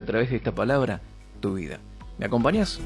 través de esta palabra tu vida. ¿Me acompañás?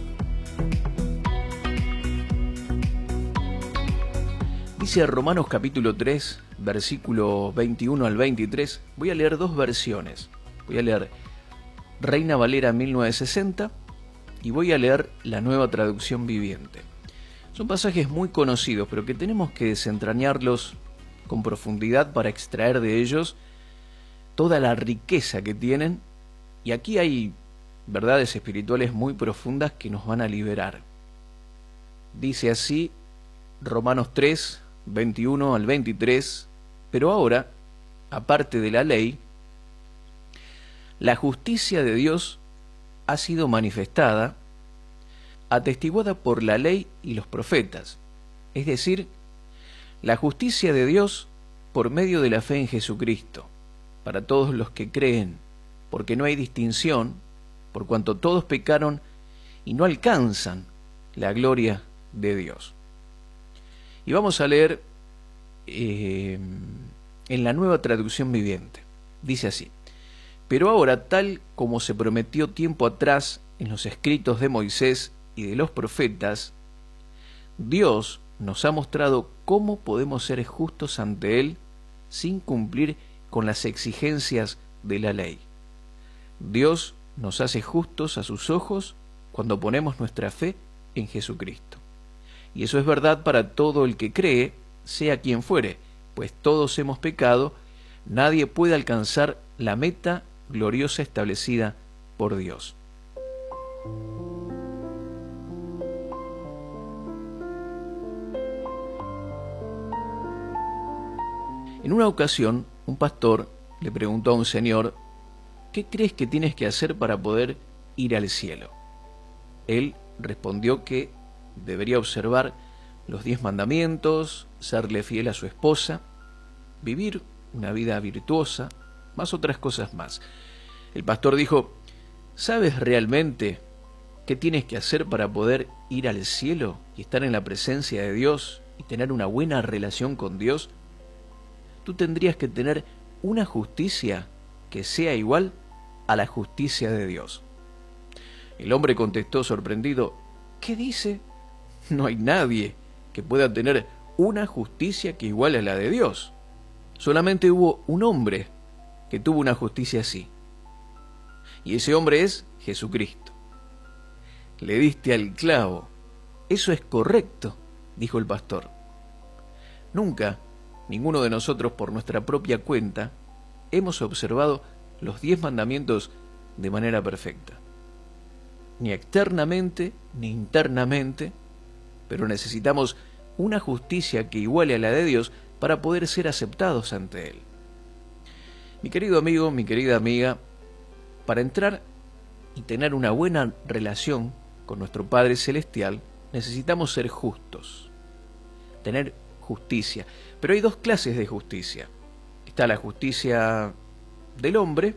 Dice Romanos capítulo 3, versículo 21 al 23. Voy a leer dos versiones. Voy a leer Reina Valera 1960 y voy a leer la Nueva Traducción Viviente. Son pasajes muy conocidos, pero que tenemos que desentrañarlos con profundidad para extraer de ellos toda la riqueza que tienen. Y aquí hay verdades espirituales muy profundas que nos van a liberar. Dice así Romanos 3, 21 al 23, pero ahora, aparte de la ley, la justicia de Dios ha sido manifestada, atestiguada por la ley y los profetas, es decir, la justicia de Dios por medio de la fe en Jesucristo, para todos los que creen, porque no hay distinción, por cuanto todos pecaron y no alcanzan la gloria de Dios. Y vamos a leer en la Nueva Traducción Viviente. Dice así: pero ahora, tal como se prometió tiempo atrás en los escritos de Moisés y de los profetas, Dios nos ha mostrado cómo podemos ser justos ante Él sin cumplir con las exigencias de la ley. Dios nos hace justos a sus ojos cuando ponemos nuestra fe en Jesucristo. Y eso es verdad para todo el que cree, sea quien fuere, pues todos hemos pecado, nadie puede alcanzar la meta gloriosa establecida por Dios. En una ocasión, un pastor le preguntó a un señor: ¿qué crees que tienes que hacer para poder ir al cielo? Él respondió que debería observar los 10 mandamientos, serle fiel a su esposa, vivir una vida virtuosa, más otras cosas más. El pastor dijo: ¿sabes realmente qué tienes que hacer para poder ir al cielo y estar en la presencia de Dios y tener una buena relación con Dios? Tú tendrías que tener una justicia que sea igual a la justicia de Dios. El hombre contestó sorprendido: ¿qué dice? No hay nadie que pueda tener una justicia que iguale a la de Dios. Solamente hubo un hombre que tuvo una justicia así. Y ese hombre es Jesucristo. Le diste al clavo. Eso es correcto, dijo el pastor. Nunca, ninguno de nosotros por nuestra propia cuenta, hemos observado los 10 mandamientos de manera perfecta. Ni externamente, ni internamente, pero necesitamos una justicia que iguale a la de Dios para poder ser aceptados ante Él. Mi querido amigo, mi querida amiga, para entrar y tener una buena relación con nuestro Padre Celestial, necesitamos ser justos, tener justicia. Pero hay dos clases de justicia. Está la justicia del hombre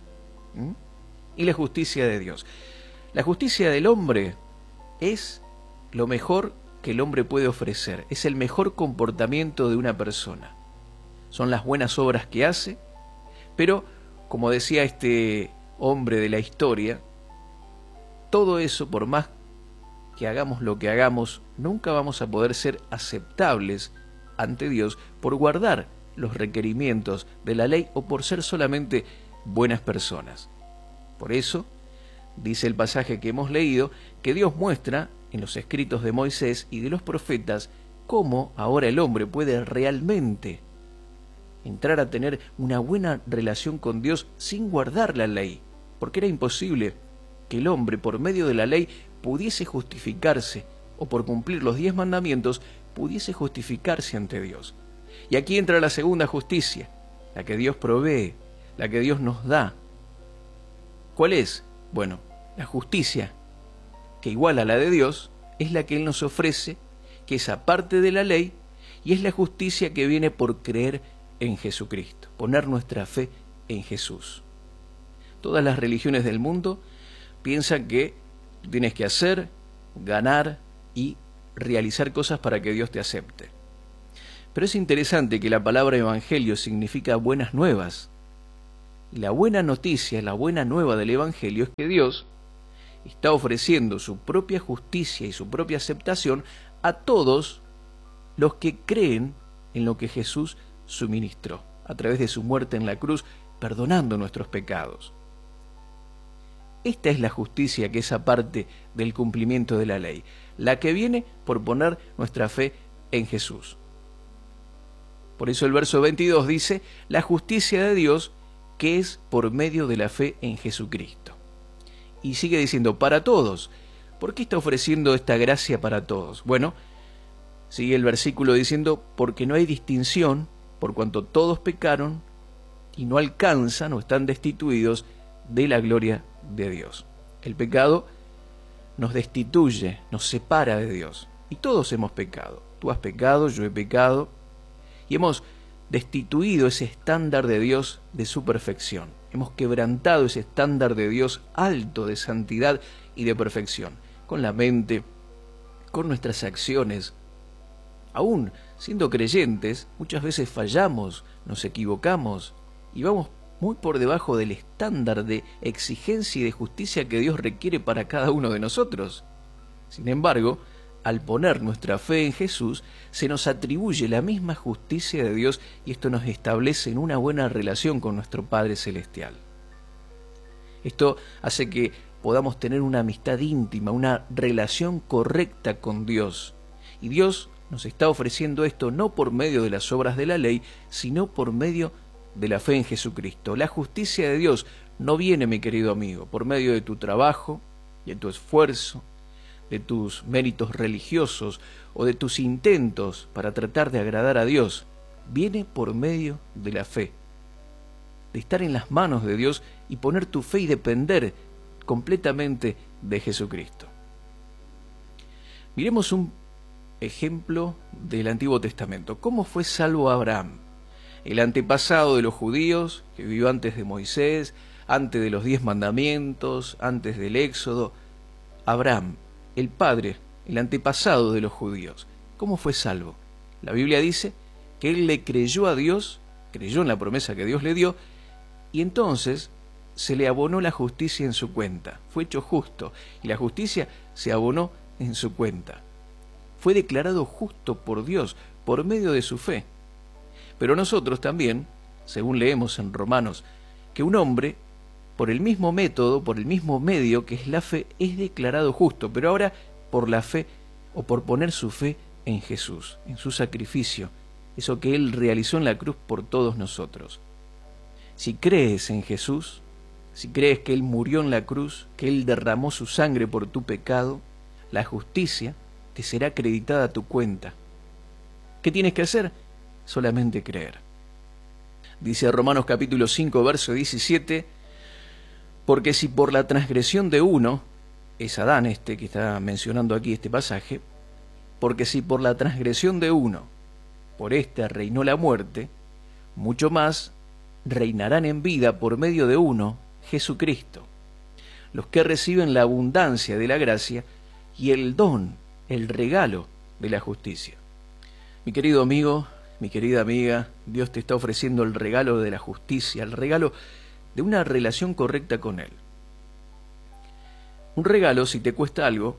y la justicia de Dios. La justicia del hombre es lo mejor que el hombre puede ofrecer, es el mejor comportamiento de una persona. Son las buenas obras que hace, pero, como decía este hombre de la historia, todo eso, por más que hagamos lo que hagamos, nunca vamos a poder ser aceptables ante Dios por guardar los requerimientos de la ley o por ser solamente buenas personas. Por eso, dice el pasaje que hemos leído, que Dios muestra en los escritos de Moisés y de los profetas cómo ahora el hombre puede realmente entrar a tener una buena relación con Dios sin guardar la ley, porque era imposible que el hombre por medio de la ley pudiese justificarse o por cumplir los 10 mandamientos pudiese justificarse ante Dios. Y aquí entra la segunda justicia, la que Dios provee, la que Dios nos da. ¿Cuál es? Bueno, la justicia que igual a la de Dios es la que Él nos ofrece, que es aparte de la ley, y es la justicia que viene por creer en Jesucristo, poner nuestra fe en Jesús. Todas las religiones del mundo piensan que tienes que hacer, ganar y realizar cosas para que Dios te acepte. Pero es interesante que la palabra evangelio significa buenas nuevas. La buena noticia, la buena nueva del Evangelio es que Dios está ofreciendo su propia justicia y su propia aceptación a todos los que creen en lo que Jesús suministró a través de su muerte en la cruz, perdonando nuestros pecados. Esta es la justicia que es aparte del cumplimiento de la ley, la que viene por poner nuestra fe en Jesús. Por eso el verso 22 dice, la justicia de Dios que es por medio de la fe en Jesucristo. Y sigue diciendo, para todos. ¿Por qué está ofreciendo esta gracia para todos? Bueno, sigue el versículo diciendo, porque no hay distinción, por cuanto todos pecaron y no alcanzan o están destituidos de la gloria de Dios. El pecado nos destituye, nos separa de Dios. Y todos hemos pecado. Tú has pecado, yo he pecado. Y hemos destituido ese estándar de Dios de su perfección. Hemos quebrantado ese estándar de Dios alto de santidad y de perfección. Con la mente, con nuestras acciones. Aún siendo creyentes, muchas veces fallamos, nos equivocamos y vamos muy por debajo del estándar de exigencia y de justicia que Dios requiere para cada uno de nosotros. Sin embargo, al poner nuestra fe en Jesús, se nos atribuye la misma justicia de Dios y esto nos establece en una buena relación con nuestro Padre Celestial. Esto hace que podamos tener una amistad íntima, una relación correcta con Dios. Y Dios nos está ofreciendo esto no por medio de las obras de la ley, sino por medio de la fe en Jesucristo. La justicia de Dios no viene, mi querido amigo, por medio de tu trabajo, de tu esfuerzo, de tus méritos religiosos o de tus intentos para tratar de agradar a Dios. Viene por medio de la fe, de estar en las manos de Dios y poner tu fe y depender completamente de Jesucristo. Miremos un ejemplo del Antiguo Testamento. ¿Cómo fue salvo Abraham? El antepasado de los judíos, que vivió antes de Moisés, antes de los 10 mandamientos, antes del Éxodo. Abraham, el padre, el antepasado de los judíos. ¿Cómo fue salvo? La Biblia dice que él le creyó a Dios, creyó en la promesa que Dios le dio, y entonces se le abonó la justicia en su cuenta. Fue hecho justo, y la justicia se abonó en su cuenta. Fue declarado justo por Dios, por medio de su fe. Pero nosotros también, según leemos en Romanos, que un hombre, por el mismo método, por el mismo medio que es la fe, es declarado justo, pero ahora por la fe o por poner su fe en Jesús, en su sacrificio, eso que Él realizó en la cruz por todos nosotros. Si crees en Jesús, si crees que Él murió en la cruz, que Él derramó su sangre por tu pecado, la justicia te será acreditada a tu cuenta. ¿Qué tienes que hacer? Solamente creer. Dice Romanos capítulo 5, verso 17, porque si por la transgresión de uno, es Adán que está mencionando aquí este pasaje, porque si por la transgresión de uno, por ésta reinó la muerte, mucho más reinarán en vida por medio de uno, Jesucristo, los que reciben la abundancia de la gracia y el don, el regalo de la justicia. Mi querido amigo, mi querida amiga, Dios te está ofreciendo el regalo de la justicia, el regalo de una relación correcta con Él. Un regalo, si te cuesta algo,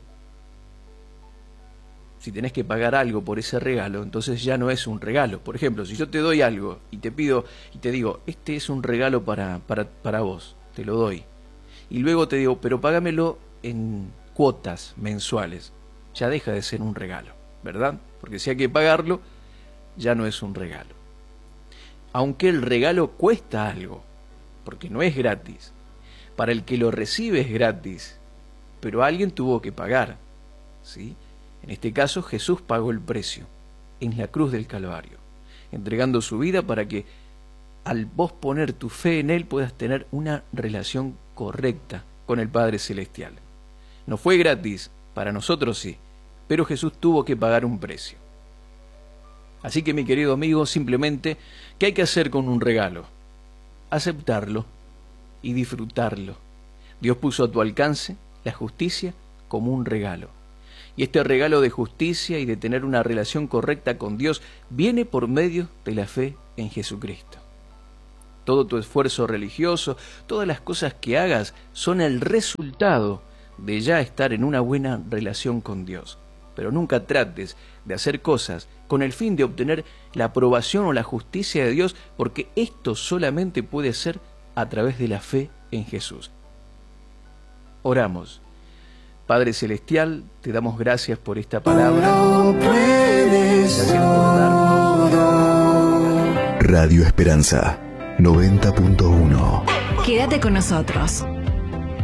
si tenés que pagar algo por ese regalo, entonces ya no es un regalo. Por ejemplo, si yo te doy algo y te pido y te digo, este es un regalo para vos, te lo doy. Y luego te digo, pero págamelo en cuotas mensuales. Ya deja de ser un regalo, ¿verdad? Porque si hay que pagarlo, ya no es un regalo. Aunque el regalo cuesta algo, porque no es gratis. Para el que lo recibe es gratis, pero alguien tuvo que pagar, ¿sí? En este caso Jesús pagó el precio en la cruz del Calvario, entregando su vida para que al vos poner tu fe en Él puedas tener una relación correcta con el Padre Celestial. No fue gratis, para nosotros sí, pero Jesús tuvo que pagar un precio. Así que mi querido amigo, simplemente, ¿qué hay que hacer con un regalo? Aceptarlo y disfrutarlo. Dios puso a tu alcance la justicia como un regalo. Y este regalo de justicia y de tener una relación correcta con Dios viene por medio de la fe en Jesucristo. Todo tu esfuerzo religioso, todas las cosas que hagas son el resultado de ya estar en una buena relación con Dios. Pero nunca trates de hacer cosas con el fin de obtener la aprobación o la justicia de Dios, porque esto solamente puede ser a través de la fe en Jesús. Oramos. Padre Celestial, te damos gracias por esta palabra. Gracias por darnos. Radio Esperanza 90.1. Quédate con nosotros.